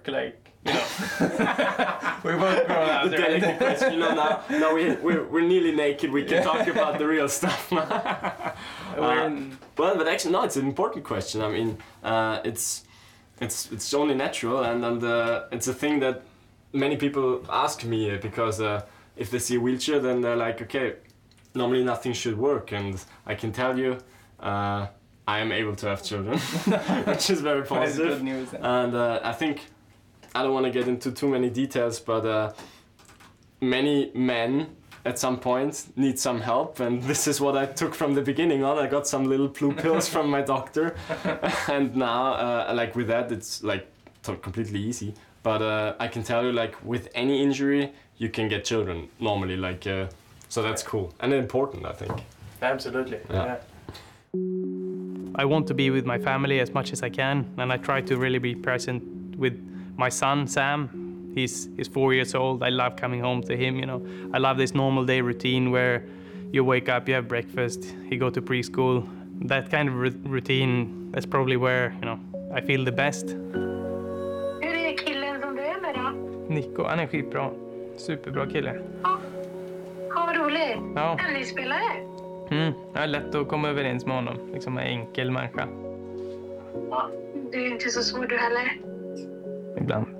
work? Like, you know, we both grown out. The delicate question. You know, now we're nearly naked. We can talk about the real stuff. Well, but actually, no, it's an important question. I mean, it's only natural, and it's a thing that many people ask me because if they see a wheelchair, then they're like, okay, normally nothing should work, and I can tell you, I am able to have children, which is very positive. Good news, then. And I think I don't want to get into too many details, but many men at some point need some help, and this is what I took from the beginning on. I got some little blue pills from my doctor, and now like with that it's like completely easy. But I can tell you, like with any injury you can get children normally, like so that's cool and important, I think. Absolutely. Yeah. I want to be with my family as much as I can, and I try to really be present with my son Sam. He's 4 years old. I love coming home to him, you know. I love this normal day routine where you wake up, you have breakfast, you go to preschool. That kind of routine, that's probably where, you know, I feel the best. Hur är killen som du är med då? Nico, han är skitbra. Superbra kille. Ja, vad roligt. Ja. Tennisspelare? Det är lätt att komma överens med honom. Liksom en enkel människa. Ja, du är inte så svår du heller. Ibland.